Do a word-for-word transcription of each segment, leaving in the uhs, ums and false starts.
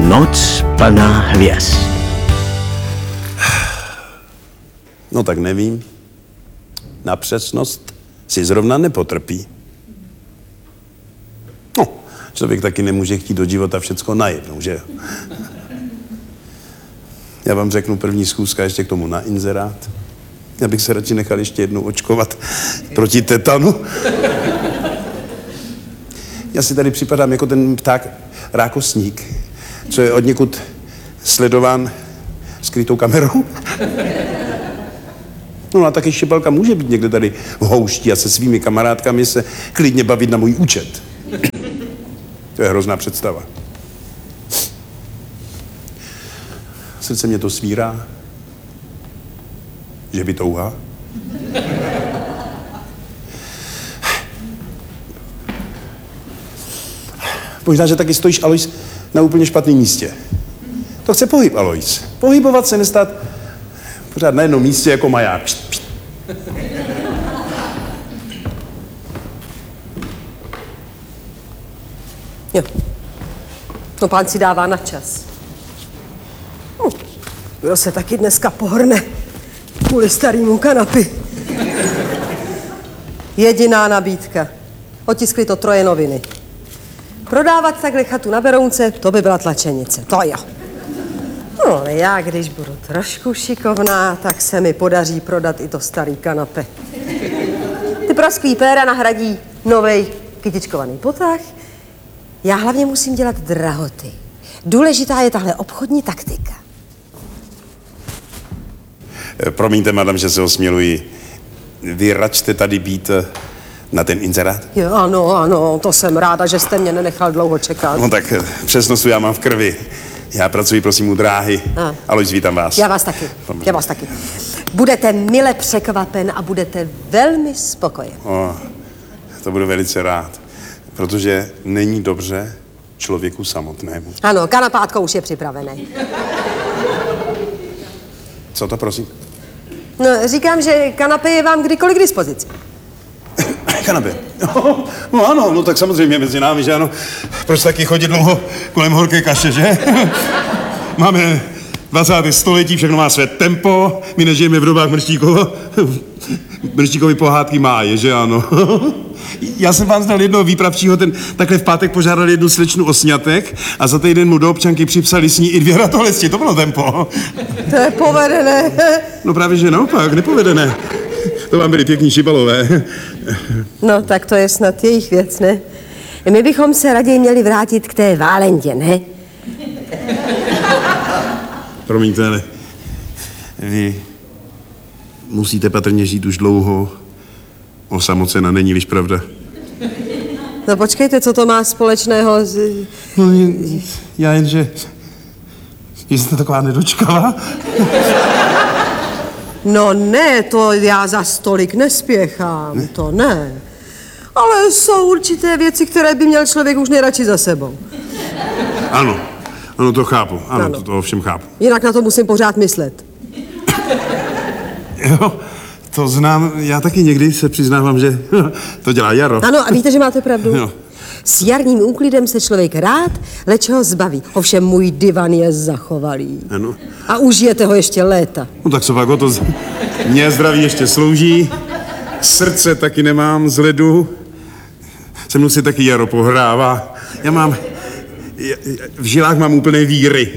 Noc plná hvězd. No tak nevím. Na přesnost si zrovna nepotrpí. No, člověk taky nemůže chtít do života všecko najednou, že jo? Já vám řeknu první schůzka ještě k tomu na inzerát. Já bych se radši nechal ještě jednou očkovat proti tetanu. Já si tady připadám jako ten pták rákosník, co je od někud sledován skrytou kamerou. No a taky Štěpalka může být někde tady v houšti a se svými kamarádkami se klidně bavit na můj účet. To je hrozná představa. Srdce mě to svírá. Že by touha. Možná, že taky stojíš, Alois, na úplně špatném místě. To chce pohyb, Alois. Pohybovat se, nestát pořád na jednom místě jako maják. Jo. No pán si dává na čas. Hm. Kdo se taky dneska pohrne kvůli starýmu kanapy. Jediná nabídka. Otiskli to Troje noviny. Prodávat takhle chatu na Berounce, to by byla tlačenice. To jo. No, ale já, když budu trošku šikovná, tak se mi podaří prodat i to starý kanape. Ty prasklý péra nahradí novej kytičkovaný potah. Já hlavně musím dělat drahoty. Důležitá je tahle obchodní taktika. Promiňte, madam, že se osměluji. Vy račte tady být na ten inzerát? Jo, ano, ano, to jsem ráda, že jste mě nenechal dlouho čekat. No tak přesnostu já mám v krvi. Já pracuji, prosím, u dráhy. A. Alois, vítám vás. Já vás taky, Promiň. já vás taky. Budete mile překvapen a budete velmi spokojen. O, to budu velice rád, protože není dobře člověku samotnému. Ano, kanapátko už je připravené. Co to, prosím? No, říkám, že kanapé je vám kdykoliv k dispozici. Kanapé. No, no ano, no tak samozřejmě mezi námi, že ano. Proč taky chodit dlouho kolem horké kaše, že? Máme dvacáté století, všechno má své tempo, my nežijeme v dobách Mrštíkova. Mrštíkovy pohádky má je, že ano. Já jsem vám znal jednoho výpravčího, ten takhle v pátek požádal jednu slečnu o sňatek a za týden mu do občanky připsali s ní i dvě ratolesti, to bylo tempo. To je povedené. No právě, že naopak, nepovedené. To vám byli pěkní šibalové. No, tak to je snad jejich věc, ne? My bychom se raději měli vrátit k té Válentě, ne? Promiňte, ale vy musíte patrně žít už dlouho osamocena, není-liž pravda? No počkejte, co to má společného s... No, já jenže... Jste taková nedočkavá? No ne, to já za stolik nespěchám, ne? To ne. Ale jsou určité věci, které by měl člověk už nejradši za sebou. Ano, ano, to chápu, ano, ano. To, to ovšem chápu. Jinak na to musím pořád myslet. Jo, to znám, já taky někdy se přiznávám, že to dělá Jaro. Ano, a víte, že máte pravdu? Jo. S jarním úklidem se člověk rád, leč ho zbaví. Ovšem můj divan je zachovalý. Ano. A užijete ho ještě léta. No tak co pak o to, mě zdraví ještě slouží, srdce taky nemám z ledu, se mnou si taky Jaro pohrává. Já mám, v žilách mám úplné víry.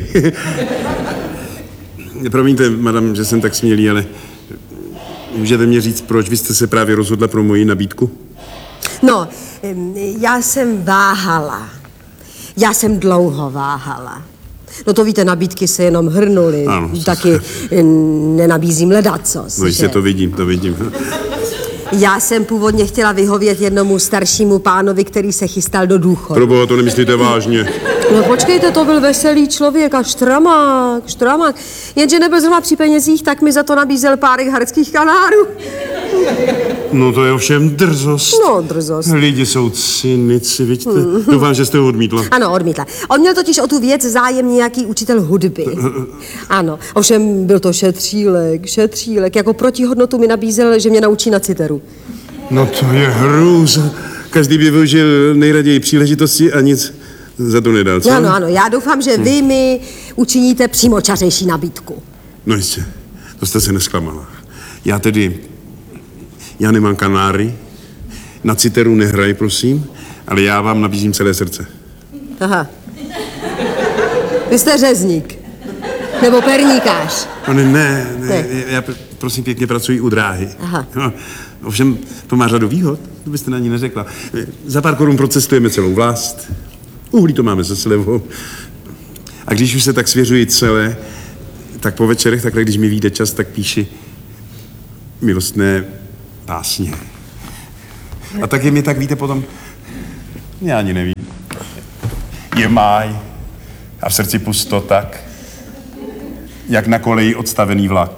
Promiňte, madam, že jsem tak smělý, ale můžete mě říct, proč vy jste se právě rozhodla pro moji nabídku? No, já jsem váhala. Já jsem dlouho váhala. No to víte, nabídky se jenom hrnuly. Ano. Taky nenabízím ledacos. No jistě, to vidím, to vidím. Já jsem původně chtěla vyhovět jednomu staršímu pánovi, který se chystal do důchodu. Proboha, to nemyslíte vážně? No počkejte, to byl veselý člověk a štramák, štramák. Jenže nebyl zrovna při penězích, tak mi za to nabízel párek hrdských kanárů. No to je ovšem drzost. No, drzost. Lidi jsou cynici, vidíte? Mm. Doufám, že jste ho odmítla. Ano, odmítla. On měl totiž o tu věc zájem nějaký učitel hudby. Ano, ovšem byl to šetřílek, šetřílek. Jako protihodnotu mi nabízel, že mě naučí na citeru. No to je hrůza. Každý by využil nejraději příležitosti a nic za to nedá, co? Ano, ano, já doufám, že vy mi učiníte přímočařejší nabídku. No jistě, to jste se nesklamala. Já tedy, já nemám kanáry, na citeru nehraj, prosím, ale já vám nabízím celé srdce. Aha. Vy jste řezník. Nebo perníkář. No ne, ne, ne, Ne. já pr- prosím pěkně pracuji u dráhy. Aha. No, ovšem, to má řadu výhod, to byste na ní neřekla. Za pár korun procestujeme celou vlast, uhlí to máme se slevou. A když už se tak svěřuji celé, tak po večerech, takhle, když mi vyjde čas, tak píši milostné básně. A tak je mi tak, víte, potom, já ani nevím. Je máj a v srdci pusto tak, jak na koleji odstavený vlak.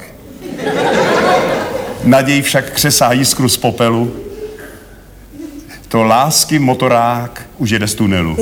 Naděj však křesá jiskru z popelu, to lásky motorák už jede z tunelu.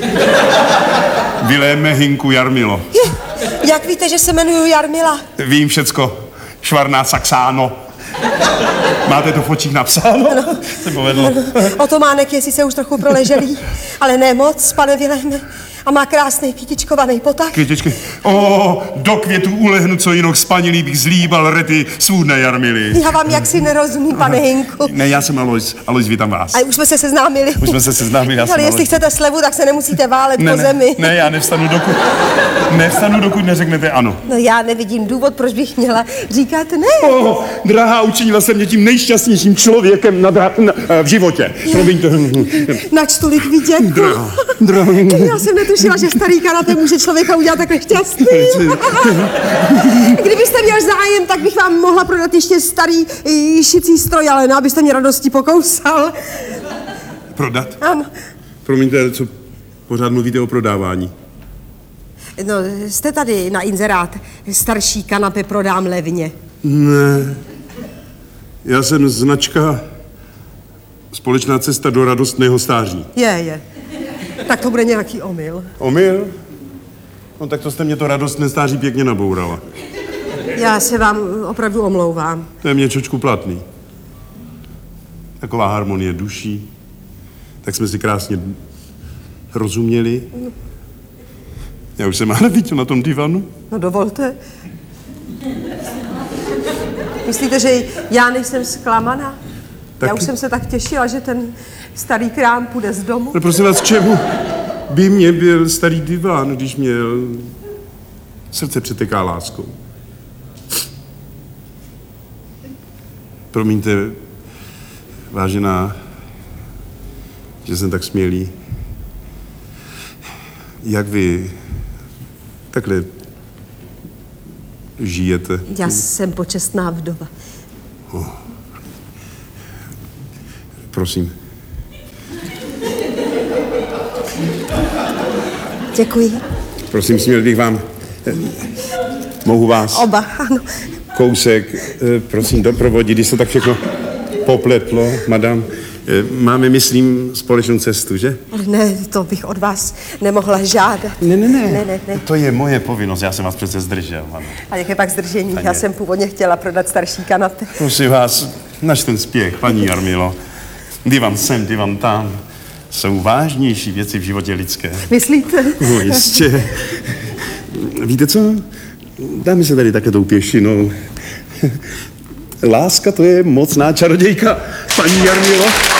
Vyléme hinku Jarmilo. Jak víte, že se jmenuju Jarmila? Vím všecko, švarná Saxáno. Máte to v očích napsáno? Ano. Se povedlo. Otománek je sice už trochu proleželý, ale ne moc, pane Viléme. A má krásný kytičkovaný potak. Květičky. O, do květů ulehnu, co jinak spanilý bych zlíbal rety svůdné Jarmily. Já vám jaksi nerozumím, pane Hinku. Ne, já jsem Alois. Alois, vítám vás. A už jsme se seznámili. Už jsme se seznámili, já jsem Ale jestli Alois. chcete slevu, tak se nemusíte válet Ne, po ne, zemi. ne, já nevstanu, dokud, nevstanu, dokud neřeknete ano. No já nevidím důvod, proč bych měla říkat ne. Oh, drahá, učinila jsem mě tím nejšťastnějším člověkem na, dra- na, v životě. Promiňte. Nač tolik vidět. Drahá, drahá. Já jsem netušila, že starý kanapé může člověka udělat takhle šťastný. Kdybyste měl zájem, tak bych vám mohla prodat ještě starý i, šicí stroj, ale no, abyste mě radostí pokousal. Prodat? Ano. Promiňte, co pořád mluvíte o prodávání? No, jste tady na inzerát. Starší kanapé prodám levně. Ne. Já jsem značka Společná cesta do radostného stáří. Je, je. Tak to bude nějaký omyl. Omyl? No tak to jste mě to radostné stáří pěkně nabourala. Já se vám opravdu omlouvám. To je mě čočku platný. Taková harmonie duší. Tak jsme si krásně rozuměli. Já už jsem ale viděl na tom divanu. No dovolte. Myslíte, že já nejsem zklamaná? Tak- Já už jsem se tak těšila, že ten starý krám půjde z domu. No prosím vás, k čemu by mě byl starý diván, když mě srdce přeteká láskou? Promiňte, vážená, že jsem tak smělý. Jak vy takhle žijete? Já jsem počestná vdova. Prosím. Děkuji. Prosím, směl bych vám... eh, Mohu vás Oba, ano. kousek, eh, prosím, doprovodit, když se tak všechno popletlo, madam. Eh, Máme, myslím, společnou cestu, že? Ale ne, to bych od vás nemohla žádat. Ne, ne, ne. Ne, ne, ne. To je moje povinnost, já jsem vás přece zdržel, ano. A jaké pak zdržení? Já Ani. jsem původně chtěla prodat starší kanapy. Prosím vás, naš ten spěch, paní Jarmilo. Divan sem, divan tam. Jsou vážnější věci v životě lidské. Myslíte? No jistě. Víte co? Dáme se tady také tou pěšinou. Láska to je mocná čarodějka, paní Jarmilo.